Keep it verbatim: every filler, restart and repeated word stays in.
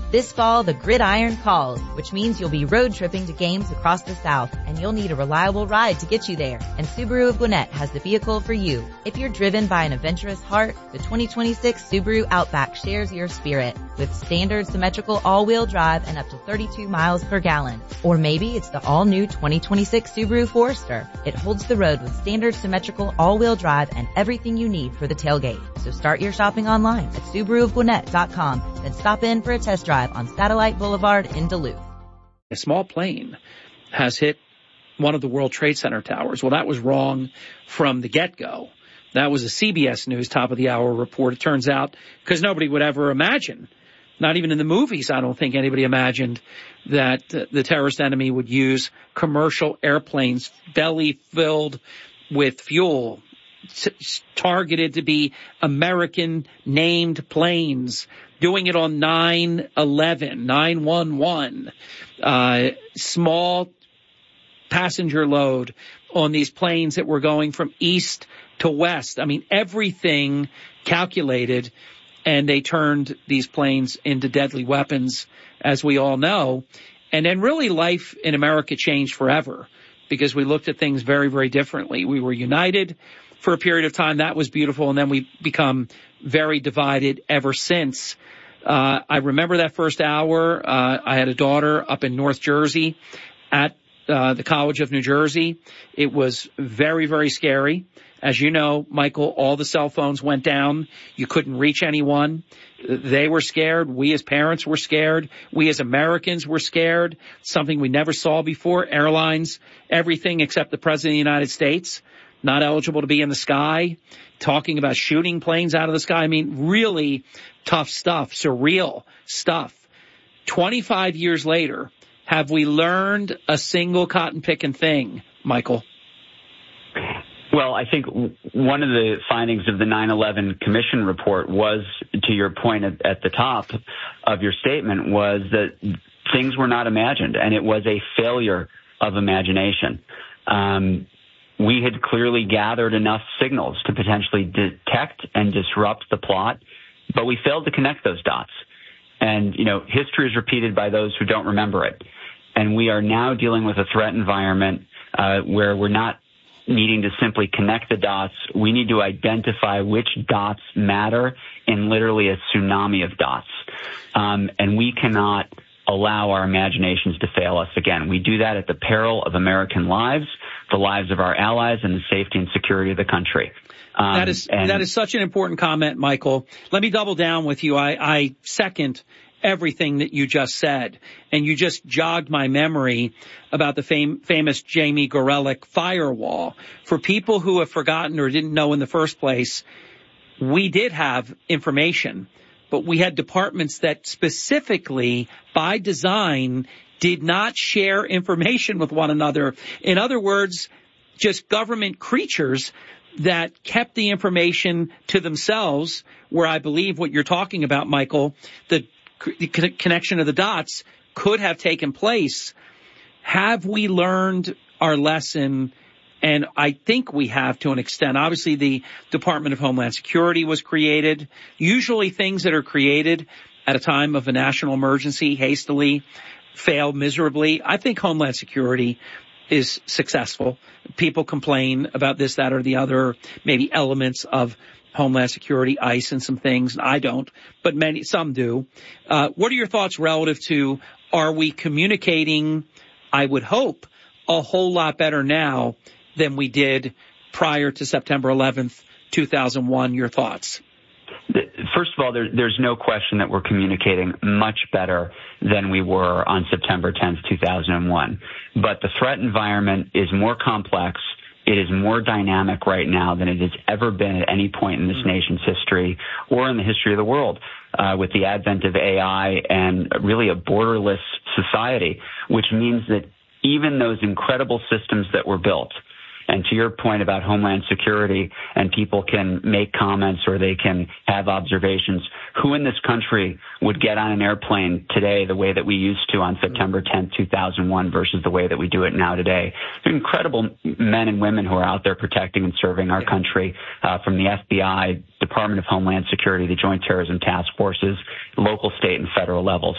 This fall, the gridiron calls, which means you'll be road tripping to games across the South, and you'll need a reliable ride to get you there. And Subaru of Gwinnett has the vehicle for you. If you're driven by an adventurous heart, the twenty twenty-six Subaru Outback shares your spirit with standard symmetrical all-wheel drive and up to thirty-two miles per gallon. Or maybe it's the all-new twenty twenty-six Subaru Forester. It holds the road with standard symmetrical all-wheel drive and everything you need for the tailgate. So start your shopping online at Subaru of Gwinnett dot com, then stop in for a test drive on Satellite Boulevard in Duluth. A small plane has hit one of the World Trade Center towers. Well, that was wrong from the get-go. That was a C B S News top-of-the-hour report. It turns out, because nobody would ever imagine, not even in the movies, I don't think anybody imagined that uh, the terrorist enemy would use commercial airplanes belly-filled with fuel, targeted to be American-named planes, doing it on nine eleven, nine one one, uh, small passenger load on these planes that were going from east to west. I mean, everything calculated, and they turned these planes into deadly weapons, as we all know. And then really life in America changed forever because we looked at things very, very differently. We were united for a period of time. That was beautiful. And then we become very divided ever since. Uh, I remember that first hour. Uh, I had a daughter up in North Jersey at uh, the College of New Jersey. It was very, very scary. As you know, Michael, all the cell phones went down. You couldn't reach anyone. They were scared. We as parents were scared. We as Americans were scared. Something we never saw before. Airlines, everything except the President of the United States, not eligible to be in the sky, talking about shooting planes out of the sky. I mean, really tough stuff, surreal stuff. twenty-five years later, have we learned a single cotton-picking thing, Michael? Well, I think one of the findings of the nine eleven Commission report was, to your point at, at the top of your statement, was that things were not imagined, and it was a failure of imagination. Um, we had clearly gathered enough signals to potentially detect and disrupt the plot, but we failed to connect those dots. And, you know, history is repeated by those who don't remember it. And we are now dealing with a threat environment uh, where we're not needing to simply connect the dots. We need to identify which dots matter in literally a tsunami of dots. Um, and we cannot allow our imaginations to fail us again. We do that at the peril of American lives, the lives of our allies, and the safety and security of the country. Um, that is and, that is such an important comment, Michael. Let me double down with you. I, I second everything that you just said, and you just jogged my memory about the fam- famous Jamie Gorelick firewall. For people who have forgotten or didn't know in the first place, we did have information, but we had departments that specifically, by design, did not share information with one another. In other words, just government creatures that kept the information to themselves, where I believe what you're talking about, Michael, the connection of the dots could have taken place. Have we learned our lesson? And I think we have, to an extent. Obviously, the Department of Homeland Security was created. Usually things that are created at a time of a national emergency hastily fail miserably. I think Homeland Security is successful. People complain about this, that, or the other, maybe elements of Homeland Security, ICE, and some things. I don't, but many, some do. Uh, what are your thoughts relative to, are we communicating, I would hope, a whole lot better now than we did prior to September eleventh, two thousand one? Your thoughts? First of all, there, there's no question that we're communicating much better than we were on September tenth, two thousand one. But the threat environment is more complex. It is more dynamic right now than it has ever been at any point in this nation's history or in the history of the world, uh, with the advent of A I and really a borderless society, which means that even those incredible systems that were built, and to your point about Homeland Security, and people can make comments or they can have observations, who in this country would get on an airplane today the way that we used to on September tenth, two thousand one versus the way that we do it now today? There are incredible men and women who are out there protecting and serving our country, uh, from the F B I, Department of Homeland Security, the Joint Terrorism Task Forces, local, state, and federal levels.